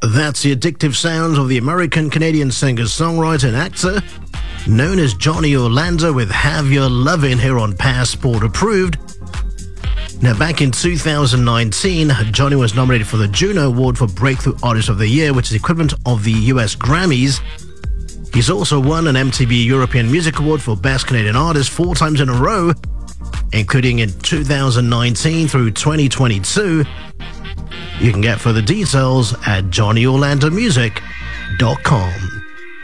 That's the addictive sounds of the American-Canadian singer-songwriter and actor known as Johnny Orlando with Have Your Lovin' here on Passport Approved. Now, back in 2019, Johnny was nominated for the Juno Award for Breakthrough Artist of the Year, which is the equivalent of the US Grammys. He's also won an MTV European Music Award for Best Canadian Artist 4 times in a row, including in 2019 through 2022. You can get further details at JohnnyOrlandoMusic.com.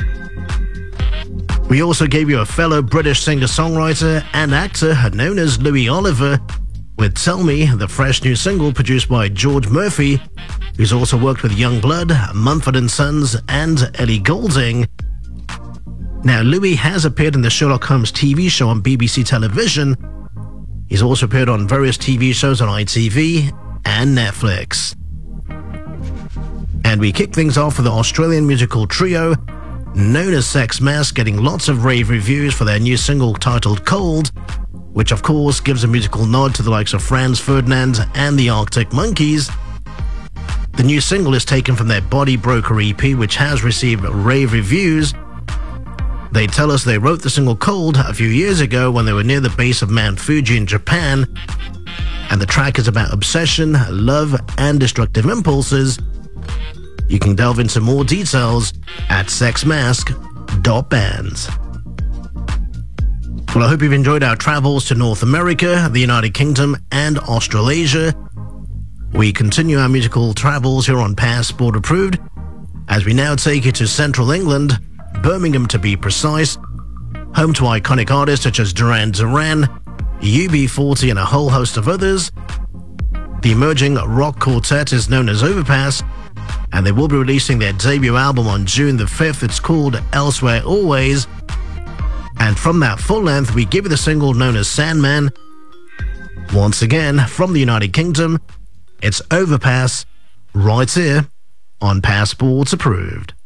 We also gave you a fellow British singer-songwriter and actor known as Louis Oliver with Tell Me, the fresh new single produced by George Murphy, who's also worked with Youngblood, Mumford & Sons, and Ellie Goulding. Now, Louis has appeared in the Sherlock Holmes TV show on BBC television. He's also appeared on various TV shows on ITV and Netflix. And we kick things off with the Australian musical trio known as Sex Mask, getting lots of rave reviews for their new single titled Cold, which of course gives a musical nod to the likes of Franz Ferdinand and the Arctic Monkeys. The new single is taken from their Body Broker EP, which has received rave reviews. They tell us they wrote the single Cold a few years ago when they were near the base of Mount Fuji in Japan, and the track is about obsession, love, and destructive impulses. You can delve into more details at sexmask.bands. Well, I hope you've enjoyed our travels to North America, the United Kingdom, and Australasia. We continue our musical travels here on Passport Approved, as we now take you to Central England, Birmingham to be precise, home to iconic artists such as Duran Duran, UB40, and a whole host of others. The emerging rock quartet is known as Overpass, and they will be releasing their debut album on June the 5th. It's called Elsewhere Always. And from that full length, we give you the single known as Sandman. Once again, from the United Kingdom, it's Overpass, right here on Passport Approved.